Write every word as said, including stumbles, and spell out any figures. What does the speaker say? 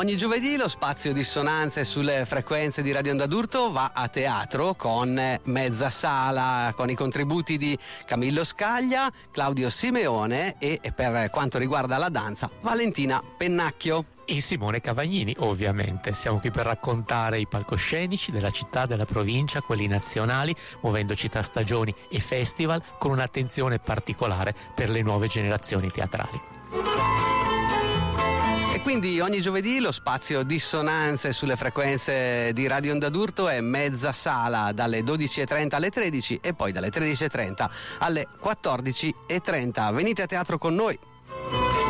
Ogni giovedì lo spazio dissonanze sulle frequenze di Radio Onda d'Urto va a teatro con Mezza Sala, con i contributi di Camillo Scaglia, Claudio Simeone e, per quanto riguarda la danza, Valentina Pennacchio. E Simone Cavagnini, ovviamente. Siamo qui per raccontare i palcoscenici della città, della provincia, quelli nazionali, muovendoci tra stagioni e festival con un'attenzione particolare per le nuove generazioni teatrali. E quindi ogni giovedì lo spazio dissonanze sulle frequenze di Radio Onda d'Urto è Mezza Sala dalle dodici e trenta alle tredici e poi dalle tredici e trenta alle quattordici e trenta. Venite a teatro con noi!